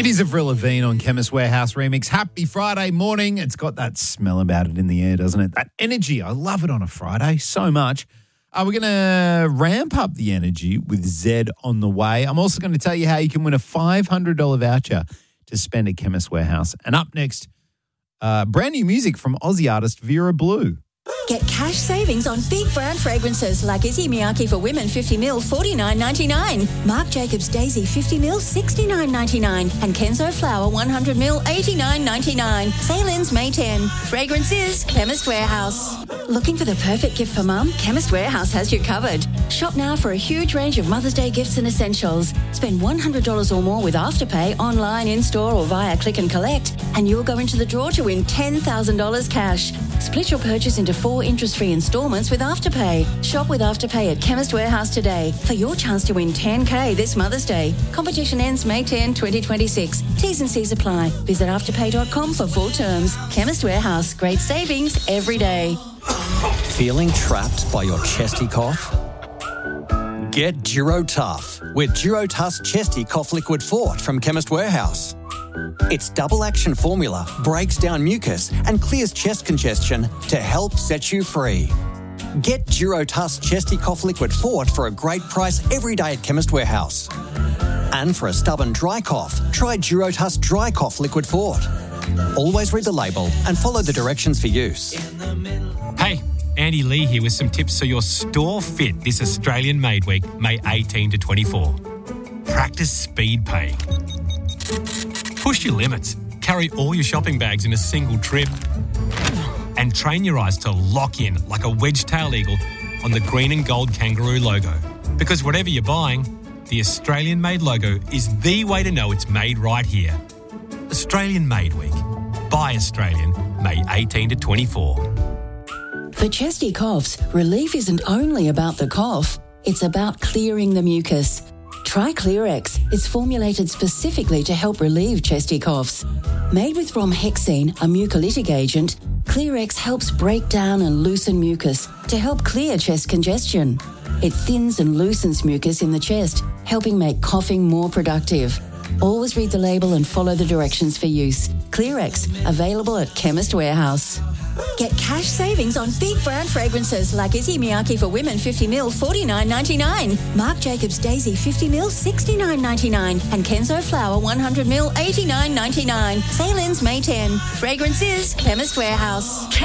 It is Avril Lavigne on Chemist Warehouse Remix. Happy Friday morning. It's got that smell about it in the air, doesn't it? That energy. I love it on a Friday so much. We're going to ramp up the energy with Zed on the way. I'm also going to tell you how you can win a $500 voucher to spend at Chemist Warehouse. And up next, brand new music from Aussie artist Vera Blue. Get cash savings on big brand fragrances like Issey Miyake for women 50ml $49.99, Marc Jacobs Daisy 50ml $69.99, and Kenzo Flower 100ml $89.99. Sale ends May 10. Fragrances, Chemist Warehouse. Looking for the perfect gift for mum? Chemist Warehouse has you covered. Shop now for a huge range of Mother's Day gifts and essentials. Spend $100 or more with Afterpay online, in-store or via click and collect, and you'll go into the draw to win $10,000 cash. Split your purchase into 4 interest-free instalments with Afterpay. Shop with Afterpay at Chemist Warehouse today for your chance to win $10,000 this Mother's Day. Competition ends May 10, 2026. T's and C's apply. Visit afterpay.com for full terms. Chemist Warehouse. Great savings every day. Feeling trapped by your chesty cough? Get DuroTough with DuroTuss Chesty Cough Liquid Fort from Chemist Warehouse. Its double-action formula breaks down mucus and clears chest congestion to help set you free. Get DuroTuss Chesty Cough Liquid Fort for a great price every day at Chemist Warehouse. And for a stubborn dry cough, try DuroTuss Dry Cough Liquid Fort. Always read the label and follow the directions for use. Hey, Andy Lee here with some tips so you're store fit this Australian Made Week, May 18 to 24. Practice speed paying. Push your limits. Carry all your shopping bags in a single trip. And train your eyes to lock in like a wedge-tailed eagle on the green and gold kangaroo logo. Because whatever you're buying, the Australian-made logo is the way to know it's made right here. Australian Made Week. Buy Australian, May 18 to 24. For chesty coughs, relief isn't only about the cough, it's about clearing the mucus. Try Clearex. It's formulated specifically to help relieve chesty coughs. Made with bromhexine, a mucolytic agent, Clearex helps break down and loosen mucus to help clear chest congestion. It thins and loosens mucus in the chest, helping make coughing more productive. Always read the label and follow the directions for use. Clearex, available at Chemist Warehouse. Get cash savings on big brand fragrances like Issey Miyake for women 50ml $49.99, Marc Jacobs Daisy 50ml $69.99, and Kenzo Flower 100ml $89.99. Sale ends May 10. Fragrances, Chemist Warehouse.